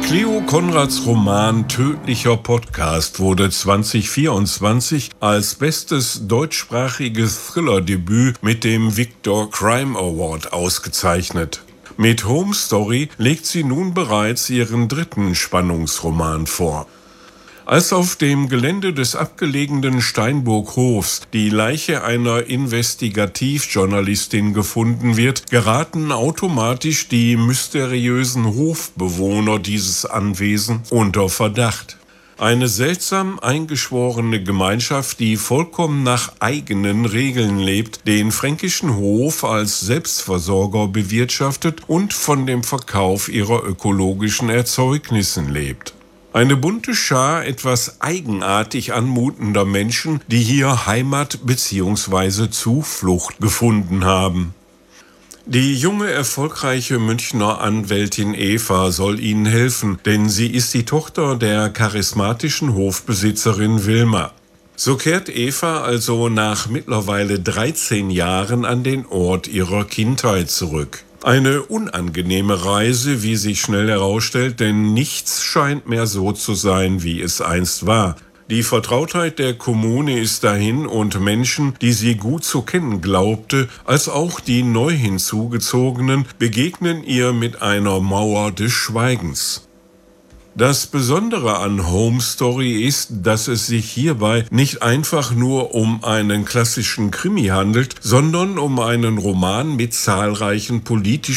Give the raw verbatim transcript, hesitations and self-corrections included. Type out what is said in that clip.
Cleo Konrads Roman Tödlicher Podcast wurde zwanzig vierundzwanzig als bestes deutschsprachiges Thrillerdebüt mit dem Victor Crime Award ausgezeichnet. Mit Home Story legt sie nun bereits ihren dritten Spannungsroman vor. Als auf dem Gelände des abgelegenen Steinburg-Hofs die Leiche einer Investigativjournalistin gefunden wird, geraten automatisch die mysteriösen Hofbewohner dieses Anwesens unter Verdacht. Eine seltsam eingeschworene Gemeinschaft, die vollkommen nach eigenen Regeln lebt, den fränkischen Hof als Selbstversorger bewirtschaftet und von dem Verkauf ihrer ökologischen Erzeugnissen lebt. Eine bunte Schar etwas eigenartig anmutender Menschen, die hier Heimat bzw. Zuflucht gefunden haben. Die junge, erfolgreiche Münchner Anwältin Eva soll ihnen helfen, denn sie ist die Tochter der charismatischen Hofbesitzerin Wilma. So kehrt Eva also nach mittlerweile dreizehn Jahren an den Ort ihrer Kindheit zurück. Eine unangenehme Reise, wie sich schnell herausstellt, denn nichts scheint mehr so zu sein, wie es einst war. Die Vertrautheit der Kommune ist dahin und Menschen, die sie gut zu kennen glaubte, als auch die neu hinzugezogenen, begegnen ihr mit einer Mauer des Schweigens. Das Besondere an Home Story ist, dass es sich hierbei nicht einfach nur um einen klassischen Krimi handelt, sondern um einen Roman mit zahlreichen politischen